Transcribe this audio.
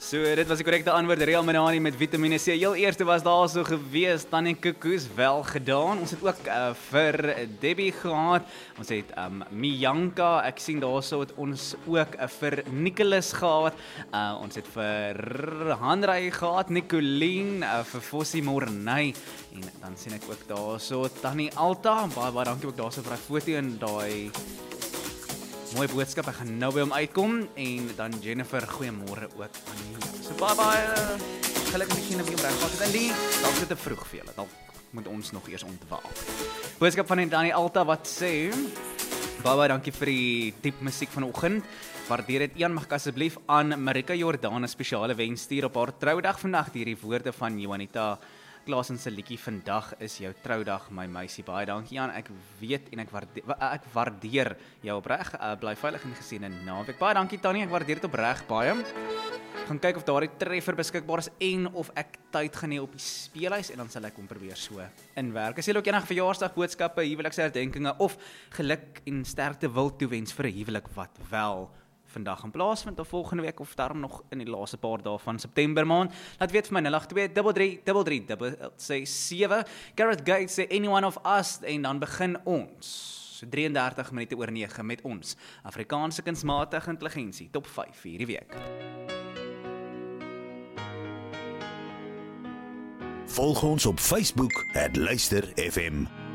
So, dit was die korrekte antwoord, Real Manani met Vitamine C. Heel eerste was daar so gewees, Tannie Kukus, wel gedaan. Ons het ook vir Debbie gehad, ons het Mianka, ek sien daar so het ons ook vir Nicholas gehad, ons het vir Hanrey gehad, Nicolien, vir Fossie Morney, en dan sien ek ook daar so Tannie Alta, baie dankie ook daar so vir die foto en die mooie boodskap, ek gaan nou by hom uitkom, en dan Jennifer, goeiemôre ook aan jou. So baie, gelukkig misschien op jou recht, en die, dalk is dit te vroeg vir julle, dalk moet ons nog eers ontwaak. Boodskap van Dani Alta wat sê, baie dankie vir die diep musiek vanoggend, waardeer dit. Ian, mag ek asseblief aan Marika Jordan 'n spesiale wens stuur op haar troudag vandag, die woorde van Juanita Klaasen se liedjie vandag is jou troudag, my meisie. Baie dankie Jan, ek weet en ek waardeer jou opreg. Bly veilig en geseënde naweek. Baie dankie Tannie, ek waardeer dit opreg baie. Gaan kyk of daardie treffer beskikbaar is en of ek tyd gaan hê op die speelhuis en dan sal ek hom probeer so inwerk. As jy ook enige verjaarsdag boodskappe, huweliksherdenkinge of geluk en sterkte wil toewens vir 'n huwelik wat wel vandag in plaasvind of volgende week of daarom nog in die laaste paar dae van September maand. Laat weet vir my 082333367. Gareth Gates sê anyone of us en dan begin ons 33 minute oor 9 met ons Afrikaanse kunsmatige intelligensie top 5 vir hierdie week. Volg ons op Facebook @luister FM.